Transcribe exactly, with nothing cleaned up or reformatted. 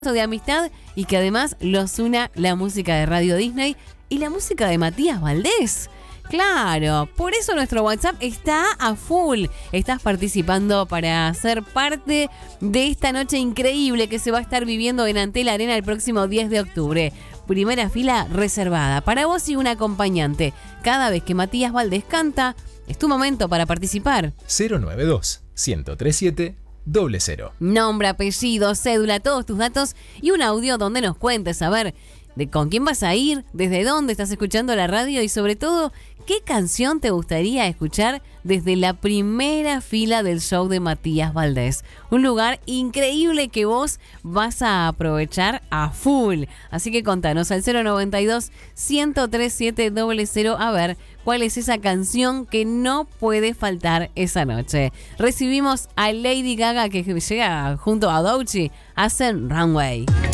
de amistad y que además los una la música de Radio Disney y la música de Matías Valdés. Claro, por eso nuestro WhatsApp está a full. Estás participando para ser parte de esta noche increíble que se va a estar viviendo en Antel Arena el próximo diez de octubre. Primera fila reservada para vos y un acompañante. Cada vez que Matías Valdés canta, es tu momento para participar. cero nueve dos, uno cero tres siete, cero cero. Nombre, apellido, cédula, todos tus datos y un audio donde nos cuentes, a ver, de con quién vas a ir, desde dónde estás escuchando la radio y sobre todo, qué canción te gustaría escuchar desde la primera fila del show de Matías Valdés. Un lugar increíble que vos vas a aprovechar a full. Así que contanos al cero nueve dos, uno cero tres siete, cero cero a ver cuál es esa canción que no puede faltar esa noche. Recibimos a Lady Gaga que llega junto a Doechii, hacen Runway.